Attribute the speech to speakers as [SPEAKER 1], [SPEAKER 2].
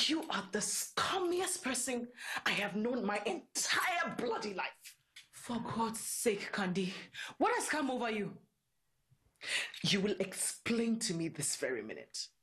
[SPEAKER 1] You are the scummiest person I have known my entire bloody life.
[SPEAKER 2] For God's sake, Candy, what has come over you?
[SPEAKER 1] You will explain to me this very minute.